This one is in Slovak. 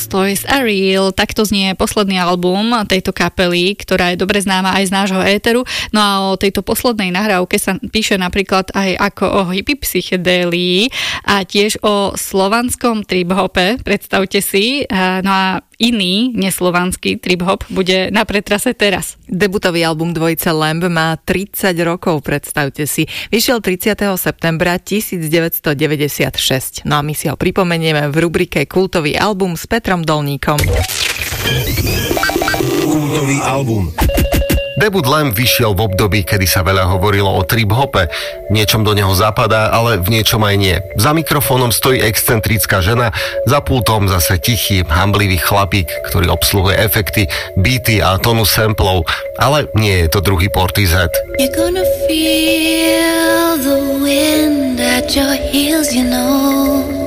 Toys Are Real. Takto znie posledný album tejto kapely, ktorá je dobre známa aj z nášho éteru. No a o tejto poslednej nahrávke sa píše napríklad aj ako o hippie psychedelii a tiež o slovanskom trip-hope, predstavte si. No a iný neslovanský trip-hop bude na pretrase teraz. Debutový album dvojice Lamb má 30 rokov, predstavte si. Vyšiel 30. septembra 1996. No a my si ho pripomenieme v rubrike Kultový album s Petrom Dolníkom. Kultový album. Debut Lamb vyšiel v období, kedy sa veľa hovorilo o trip-hope. Niečom do neho zapadá, ale v niečom aj nie. Za mikrofónom stojí excentrická žena, za pultom zase tichý, hamblivý chlapík, ktorý obsluhuje efekty, beaty a tónu samplov. Ale nie je to druhý Portishead. You're gonna feel the wind at your heels, you know.